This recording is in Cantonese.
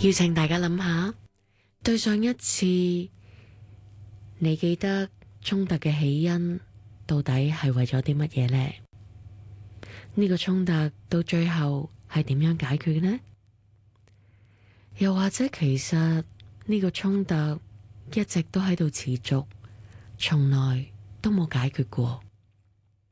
邀請大家諗下，對上一次你記得衝突嘅起因到底係為咗啲乜嘢呢？呢個衝突到最後係點樣解決嘅呢？又或者其實呢個衝突一直都喺度持續，從來都冇解決過。